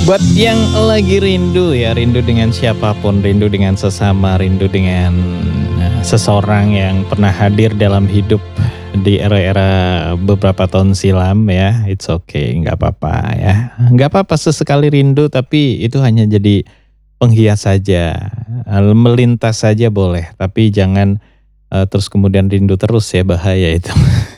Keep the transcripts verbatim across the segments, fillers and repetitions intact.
Buat yang lagi rindu ya, rindu dengan siapapun, rindu dengan sesama, rindu dengan eh, seseorang yang pernah hadir dalam hidup di era-era beberapa tahun silam ya, it's okay, nggak apa-apa ya. Nggak apa-apa sesekali rindu, tapi itu hanya jadi penghias saja, eh, melintas saja boleh, tapi jangan eh, terus kemudian rindu terus ya, bahaya itu.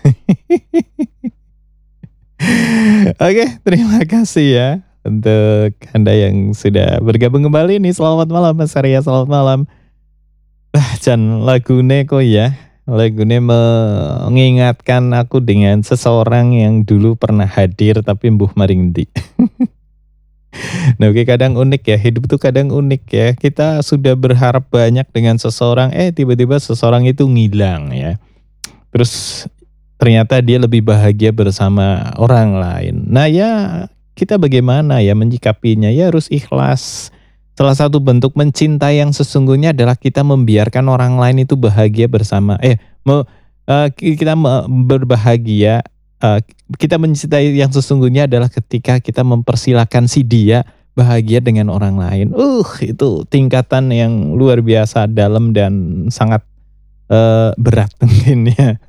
Oke, terima kasih ya untuk Anda yang sudah bergabung kembali nih. Selamat malam Mas Arya, selamat malam. Ah, Chan, lagune kok ya. Lagune mengingatkan aku dengan seseorang yang dulu pernah hadir tapi mbuh maring ndi. Nah, oke, kadang unik ya, hidup tuh kadang unik ya. Kita sudah berharap banyak dengan seseorang, eh tiba-tiba seseorang itu ngilang ya. Terus ternyata dia lebih bahagia bersama orang lain. Nah ya, kita bagaimana ya menyikapinya? Ya harus ikhlas. Salah satu bentuk mencintai yang sesungguhnya adalah kita membiarkan orang lain itu bahagia bersama. Eh, me, eh, kita me- berbahagia. eh, kita mencintai yang sesungguhnya adalah ketika kita mempersilahkan si dia bahagia dengan orang lain. Uh, itu tingkatan yang luar biasa dalam dan sangat eh, berat mungkin ya.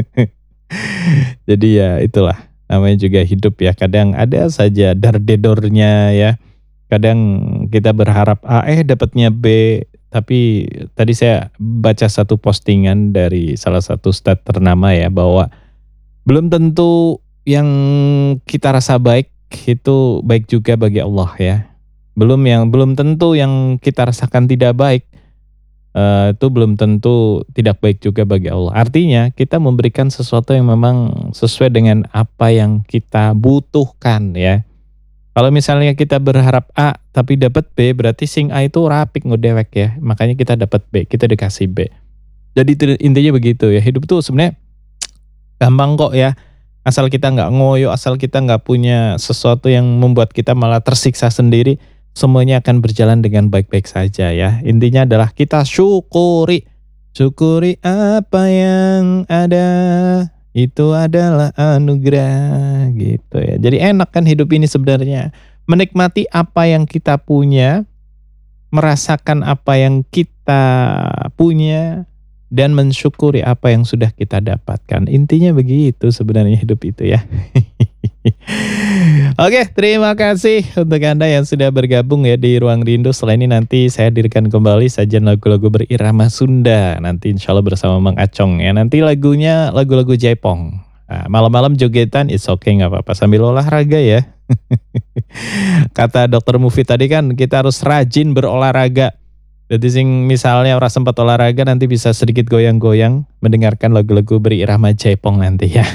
Jadi ya itulah, namanya juga hidup ya, kadang ada saja dar-dedornya ya. Kadang kita berharap A eh dapatnya B, tapi tadi saya baca satu postingan dari salah satu ustadz ternama ya, bahwa belum tentu yang kita rasa baik itu baik juga bagi Allah ya. Belum yang belum tentu yang kita rasakan tidak baik eh, itu belum tentu tidak baik juga bagi Allah. Artinya kita memberikan sesuatu yang memang sesuai dengan apa yang kita butuhkan ya. Kalau misalnya kita berharap A tapi dapat B, berarti sing A itu rapik ngedewek ya. Makanya kita dapat B, kita dikasih B. Jadi itu- intinya begitu ya. Hidup tuh sebenarnya gampang kok ya. Asal kita nggak ngoyo, asal kita nggak punya sesuatu yang membuat kita malah tersiksa sendiri, semuanya akan berjalan dengan baik-baik saja ya. Intinya adalah kita syukuri. Syukuri apa yang ada, itu adalah anugerah gitu ya. Jadi enak kan hidup ini sebenarnya. Menikmati apa yang kita punya, merasakan apa yang kita punya, dan mensyukuri apa yang sudah kita dapatkan. Intinya begitu sebenarnya hidup itu ya. Oke, terima kasih untuk Anda yang sudah bergabung ya di Ruang Rindu. Setelah ini nanti saya hadirkan kembali sajian lagu-lagu berirama Sunda. Nanti insya Allah bersama Mang Acong ya. Nanti lagunya lagu-lagu Jaipong. Nah, malam-malam jogetan, it's okay, nggak apa-apa. Sambil olahraga ya. Kata dokter Mufid tadi kan kita harus rajin berolahraga. Jadi sing misalnya orang sempat olahraga nanti bisa sedikit goyang-goyang mendengarkan lagu-lagu berirama Jaipong nanti ya.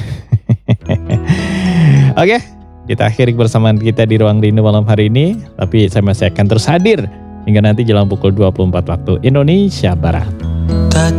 Oke, kita akhiri persamaan kita di Ruang Rindu malam hari ini. Tapi saya masih akan terus hadir hingga nanti jelang pukul dua puluh empat waktu Indonesia Barat.